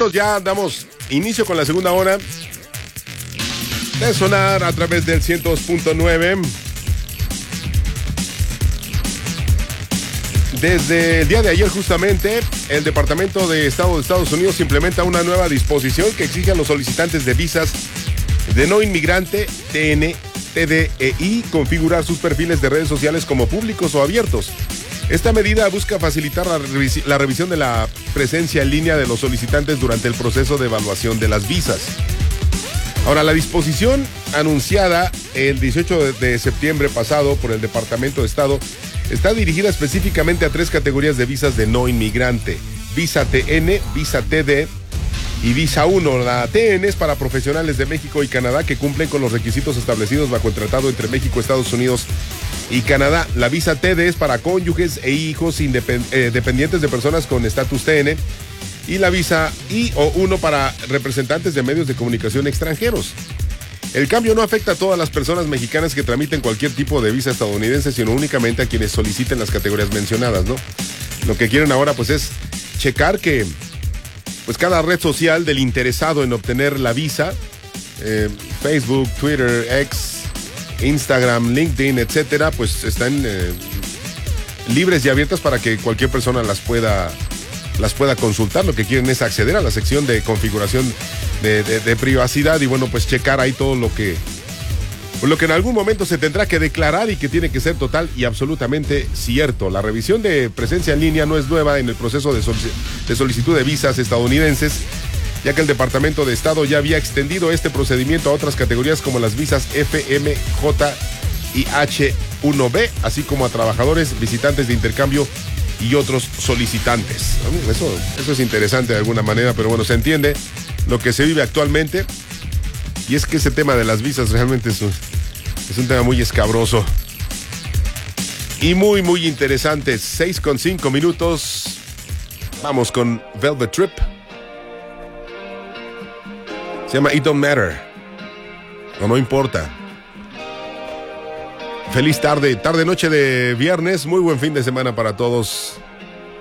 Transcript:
listos, ya damos inicio con la segunda hora de Sonar a través del 102.9. Desde el día de ayer justamente, el Departamento de Estado de Estados Unidos implementa una nueva disposición que exige a los solicitantes de visas de no inmigrante, TN, TDEI, configurar sus perfiles de redes sociales como públicos o abiertos. Esta medida busca facilitar la revisión de la presencia en línea de los solicitantes durante el proceso de evaluación de las visas. Ahora, la disposición anunciada el 18 de septiembre pasado por el Departamento de Estado está dirigida específicamente a 3 categorías de visas de no inmigrante: Visa TN, Visa TD y Visa 1. La TN es para profesionales de México y Canadá que cumplen con los requisitos establecidos bajo el tratado entre México, Estados Unidos y Canadá. La Visa TD es para cónyuges e hijos dependientes de personas con estatus TN. Y la Visa I-1 para representantes de medios de comunicación extranjeros. El cambio no afecta a todas las personas mexicanas que tramiten cualquier tipo de visa estadounidense, sino únicamente a quienes soliciten las categorías mencionadas, ¿no? Lo que quieren ahora pues es checar que pues cada red social del interesado en obtener la visa, Facebook, Twitter, X, Instagram, LinkedIn, etcétera, pues están libres y abiertas para que cualquier persona las pueda consultar. Lo que quieren es acceder a la sección de configuración de privacidad y bueno, pues checar ahí todo lo que en algún momento se tendrá que declarar y que tiene que ser total y absolutamente cierto. La revisión de presencia en línea no es nueva en el proceso de solicitud de visas estadounidenses, ya que el Departamento de Estado ya había extendido este procedimiento a otras categorías como las visas FM, J y H1B, así como a trabajadores, visitantes de intercambio y otros solicitantes. Eso es interesante de alguna manera, pero bueno, se entiende lo que se vive actualmente. Y es que ese tema de las visas realmente es un tema muy escabroso y muy, muy interesante. 6:05 minutos. Vamos con Velvet Trip. Se llama It Don't Matter. O No Importa. Feliz tarde, noche de viernes. Muy buen fin de semana para todos.